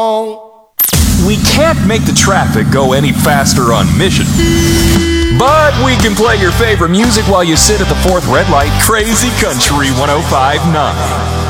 We can't make the traffic go any faster on Mission, but we can play your favorite music while you sit at the fourth red light. Crazy Country 105.9.